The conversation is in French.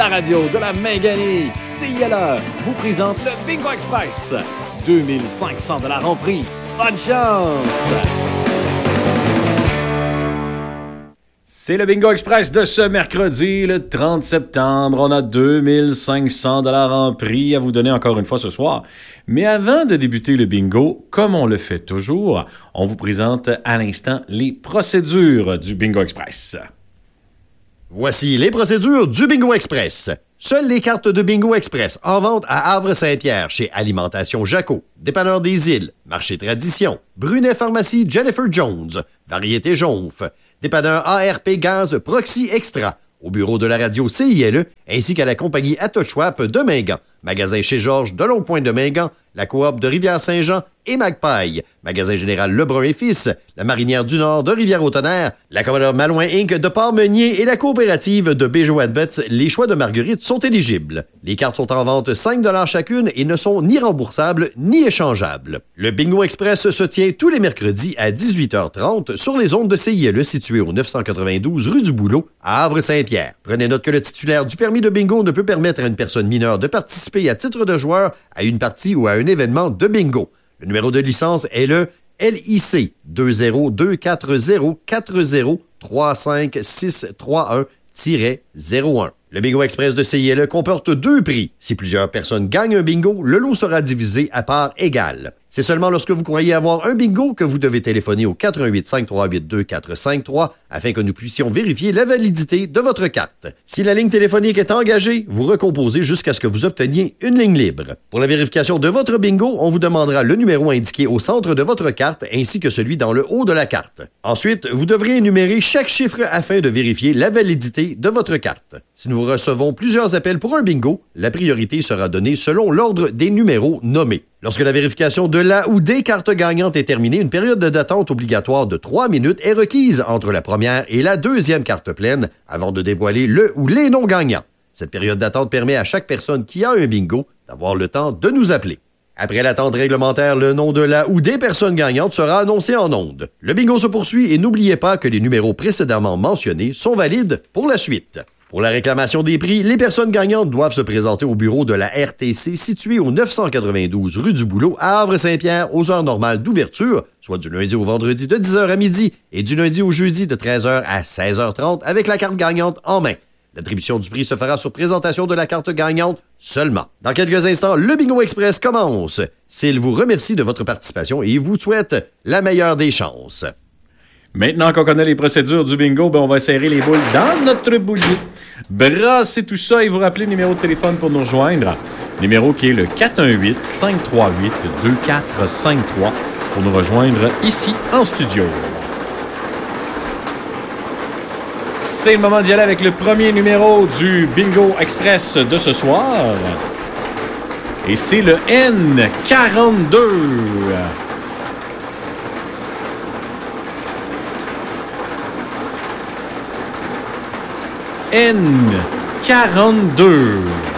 La radio de la Méganie, CILE, vous présente le Bingo Express. 2500 $ en prix. Bonne chance! C'est le Bingo Express de ce mercredi, le 30 septembre. On a 2500 $ en prix à vous donner encore une fois ce soir. Mais avant de débuter le bingo, comme on le fait toujours, on vous présente à l'instant les procédures du Bingo Express. Voici les procédures du Bingo Express. Seules les cartes de Bingo Express en vente à Havre-Saint-Pierre chez Alimentation Jaco, Dépanneur des Îles, Marché Tradition, Brunet Pharmacie Jennifer Jones, Variété Jonf, Dépanneur ARP Gaz Proxy Extra, au bureau de la radio CILE, ainsi qu'à la compagnie Atochwap de Mingan, magasin chez Georges de Long-Point de Mingan, la coop de Rivière-Saint-Jean et Magpie, magasin général Lebrun et Fils, la Marinière du Nord de Rivière-au-Tonnerre, la Commodore Malouin Inc. de Port-Meunier et la coopérative de Béjo-Adbets, les choix de Marguerite sont éligibles. Les cartes sont en vente 5 $ chacune et ne sont ni remboursables ni échangeables. Le Bingo Express se tient tous les mercredis à 18h30 sur les ondes de CILE situées au 992 rue du Boulot à Havre-Saint-Pierre. Prenez note que le titulaire du permis de bingo ne peut permettre à une personne mineure de participer à titre de joueur à une partie ou à un événement de bingo. Le numéro de licence est le LIC 20240403561-01. Le Bingo Express de CILE comporte 2 prix. Si plusieurs personnes gagnent un bingo, le lot sera divisé à parts égales. C'est seulement lorsque vous croyez avoir un bingo que vous devez téléphoner au 88 538 2453 afin que nous puissions vérifier la validité de votre carte. Si la ligne téléphonique est engagée, vous recomposez jusqu'à ce que vous obteniez une ligne libre. Pour la vérification de votre bingo, on vous demandera le numéro indiqué au centre de votre carte ainsi que celui dans le haut de la carte. Ensuite, vous devrez énumérer chaque chiffre afin de vérifier la validité de votre carte. Si nous recevons plusieurs appels pour un bingo, la priorité sera donnée selon l'ordre des numéros nommés. Lorsque la vérification de la ou des cartes gagnantes est terminée, une période d'attente obligatoire de 3 minutes est requise entre la première et la deuxième carte pleine avant de dévoiler le ou les noms gagnants. Cette période d'attente permet à chaque personne qui a un bingo d'avoir le temps de nous appeler. Après l'attente réglementaire, le nom de la ou des personnes gagnantes sera annoncé en ondes. Le bingo se poursuit et n'oubliez pas que les numéros précédemment mentionnés sont valides pour la suite. Pour la réclamation des prix, les personnes gagnantes doivent se présenter au bureau de la RTC situé au 992 rue du Boulot à Havre-Saint-Pierre aux heures normales d'ouverture, soit du lundi au vendredi de 10h à midi et du lundi au jeudi de 13h à 16h30 avec la carte gagnante en main. L'attribution du prix se fera sur présentation de la carte gagnante seulement. Dans quelques instants, le Bingo Express commence. S'il vous remercie de votre participation et vous souhaite la meilleure des chances. Maintenant qu'on connaît les procédures du bingo, on va serrer les boules dans notre boulier. Brassez tout ça et vous rappelez le numéro de téléphone pour nous rejoindre. Numéro qui est le 418-538-2453 pour nous rejoindre ici en studio. C'est le moment d'y aller avec le premier numéro du Bingo Express de ce soir. Et c'est le N42. N42.